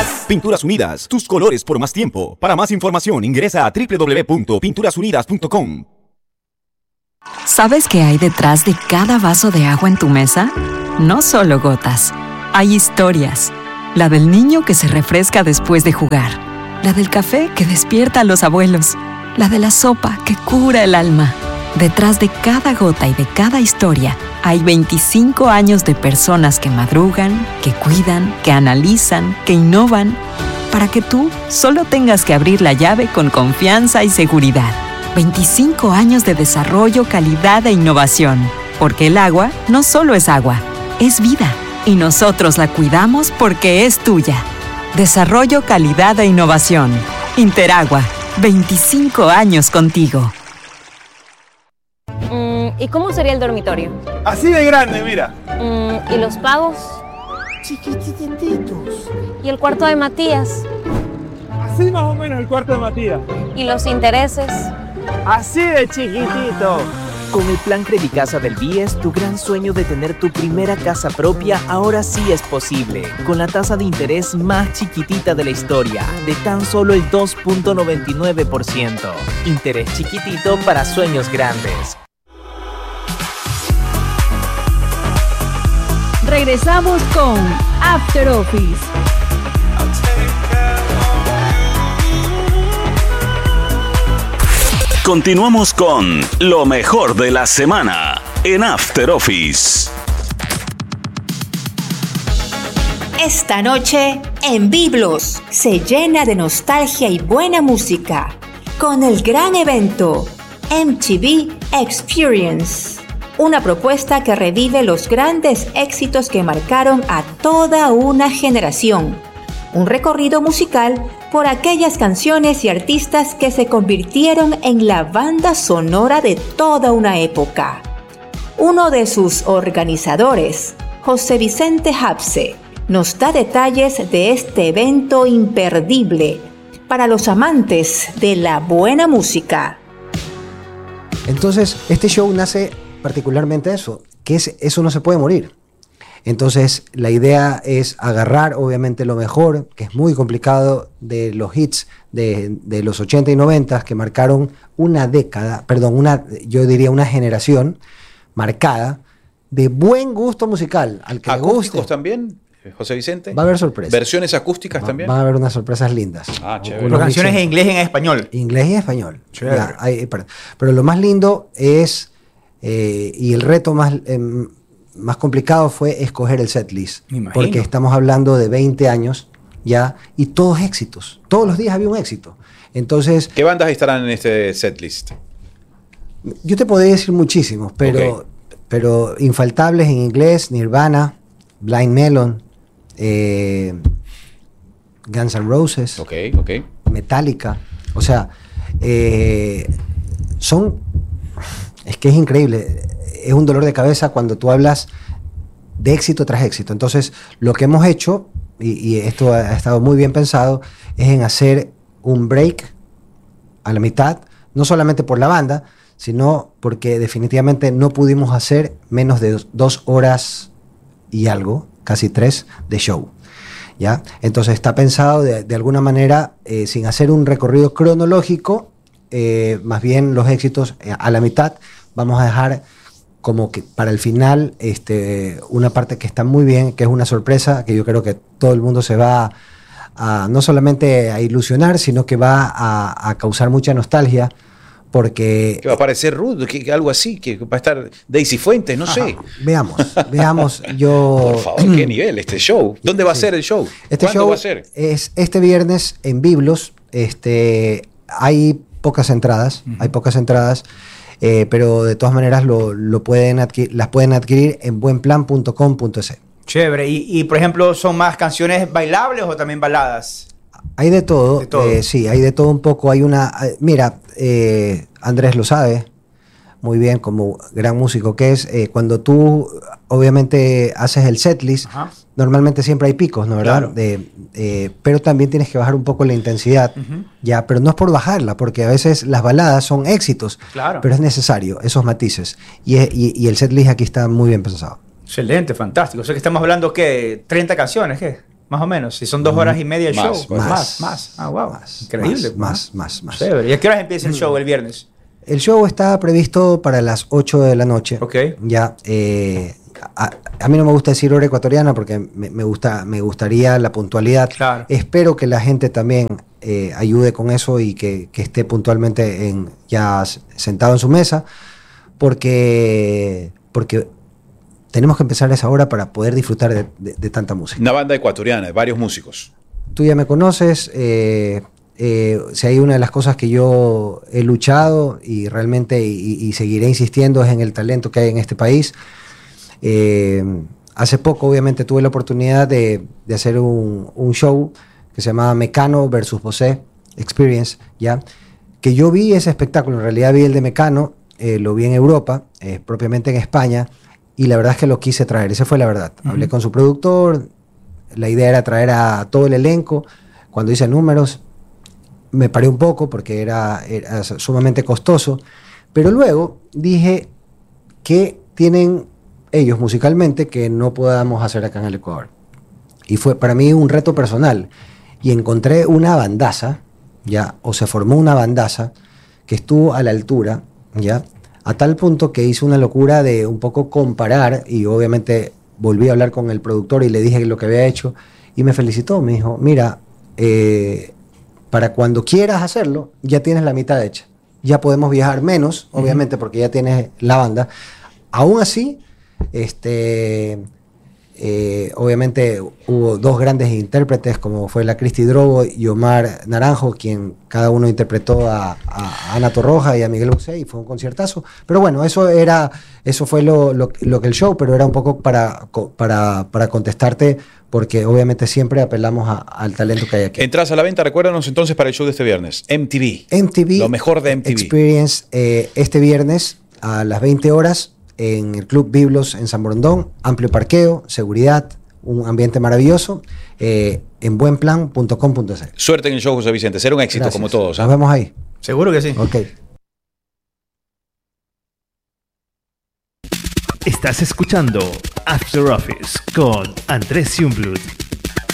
Pinturas Unidas, tus colores por más tiempo. Para más información ingresa a www.pinturasunidas.com. ¿Sabes qué hay detrás de cada vaso de agua en tu mesa? No solo gotas, hay historias. La del niño que se refresca después de jugar. La del café que despierta a los abuelos. La de la sopa que cura el alma. Detrás de cada gota y de cada historia hay 25 años de personas que madrugan, que cuidan, que analizan, que innovan, para que tú solo tengas que abrir la llave con confianza y seguridad. 25 años de desarrollo, calidad e innovación. Porque el agua no solo es agua, es vida. Y nosotros la cuidamos porque es tuya. Desarrollo, calidad e innovación. Interagua. 25 años contigo. ¿Y cómo sería el dormitorio? Así de grande, mira. ¿Y los pagos? Chiquititos. ¿Y el cuarto de Matías? Así más o menos el cuarto de Matías. ¿Y los intereses? Así de chiquitito. Con el plan Credicasa del BIES, tu gran sueño de tener tu primera casa propia ahora sí es posible. Con la tasa de interés más chiquitita de la historia, de tan solo el 2.99%. Interés chiquitito para sueños grandes. Regresamos con After Office. Continuamos con lo mejor de la semana en After Office. Esta noche, en Biblos, se llena de nostalgia y buena música con el gran evento MTV Experience. Una propuesta que revive los grandes éxitos que marcaron a toda una generación. Un recorrido musical por aquellas canciones y artistas que se convirtieron en la banda sonora de toda una época. Uno de sus organizadores, José Vicente Hapse, nos da detalles de este evento imperdible para los amantes de la buena música. Entonces, este show nace particularmente eso, que eso no se puede morir. Entonces, la idea es agarrar, obviamente, lo mejor, que es muy complicado, de los hits de los 80 y 90 que marcaron una década, yo diría una generación marcada de buen gusto musical. Al que ¿Acústicos le guste, también, José Vicente? Va a haber sorpresas. ¿Versiones acústicas también? Van a haber unas sorpresas lindas. Ah, chévere. Las canciones en inglés y en español. Inglés y español. Ya, pero lo más lindo es, y el reto más complicado fue escoger el setlist, porque estamos hablando de 20 años ya, y todos éxitos, todos los días había un éxito. Entonces, ¿qué bandas estarán en este setlist? Yo te podría decir muchísimos, pero infaltables en inglés: Nirvana, Blind Melon, Guns N' Roses, Metallica. O sea, es que es increíble. Es un dolor de cabeza cuando tú hablas de éxito tras éxito. Entonces, lo que hemos hecho, y esto ha estado muy bien pensado, es en hacer un break a la mitad, no solamente por la banda, sino porque definitivamente no pudimos hacer menos de 2 horas y algo, casi 3, de show. ¿Ya? Entonces está pensado de alguna manera, sin hacer un recorrido cronológico, más bien los éxitos a la mitad. Vamos a dejar como que para el final una parte que está muy bien, que es una sorpresa, que yo creo que todo el mundo se va a no solamente a ilusionar, sino que va a causar mucha nostalgia, porque... ¿Que va a aparecer Ruth? Algo así, que va a estar Daisy Fuentes, no sé. Veamos, yo... Por favor, ¿qué nivel este show? ¿Dónde va a ser el show? ¿Cuándo va a ser? Es este viernes en Biblos. Hay pocas entradas, pero de todas maneras las pueden adquirir en buenplan.com.es. Chévere. Y por ejemplo, ¿son más canciones bailables o también baladas? Hay de todo. Sí, hay de todo un poco. Hay una... mira, Andrés lo sabe muy bien, como gran músico que es. Cuando tú, obviamente, haces el setlist, normalmente siempre hay picos, ¿no? ¿Verdad? Claro. Pero también tienes que bajar un poco la intensidad, ya, pero no es por bajarla, porque a veces las baladas son éxitos, claro, pero es necesario esos matices. Y el setlist aquí está muy bien pensado. Excelente, fantástico. O sea que estamos hablando, ¿qué? ¿30 canciones? ¿Qué? Más o menos. Si son 2 horas y media el show. Más. Ah, wow. Increíble. Más. Chévere. ¿Y a qué horas empieza el show el viernes? El show está previsto para las 8 de la noche. Ok. Ya. A mí no me gusta decir hora ecuatoriana porque me gustaría la puntualidad. Claro. Espero que la gente también ayude con eso y que esté puntualmente ya sentado en su mesa, porque tenemos que empezar a esa hora para poder disfrutar de tanta música. Una banda ecuatoriana, de varios músicos. Tú ya me conoces, si hay una de las cosas que yo he luchado y realmente y seguiré insistiendo es en el talento que hay en este país. Hace poco obviamente tuve la oportunidad de hacer un show que se llamaba Mecano versus Bosé Experience, ¿ya? Que yo vi ese espectáculo, en realidad vi el de Mecano, lo vi en Europa, propiamente en España, y la verdad es que lo quise traer, esa fue la verdad. Hablé con su productor, la idea era traer a todo el elenco. Cuando hice números me paré un poco porque era sumamente costoso, pero luego dije que tienen ellos musicalmente que no podamos hacer acá en el Ecuador. Y fue para mí un reto personal. Y encontré una bandaza, ¿ya? O se formó una bandaza que estuvo a la altura, ¿ya? A tal punto que hice una locura de un poco comparar, y obviamente volví a hablar con el productor y le dije lo que había hecho, y me felicitó, me dijo, mira, para cuando quieras hacerlo, ya tienes la mitad hecha. Ya podemos viajar menos, obviamente, porque ya tienes la banda. Aún así, obviamente hubo 2 grandes intérpretes como fue la Cristi Drogo y Omar Naranjo, quien cada uno interpretó a Ana Torroja y a Miguel Bosé, y fue un conciertazo. Pero bueno, eso fue lo que el show, pero era un poco para contestarte, porque obviamente siempre apelamos al talento que hay aquí. Entras a la venta, recuérdanos entonces para el show de este viernes. MTV. Lo mejor de MTV. Experience, este viernes a las 20 horas en el Club Biblos en San Borondón, amplio parqueo, seguridad, un ambiente maravilloso, en buenplan.com.es. Suerte en el show, José Vicente. Será un éxito. Gracias. Como todos. Nos vemos ahí. Seguro que sí. Ok. Estás escuchando After Office con Andrés Jungblut.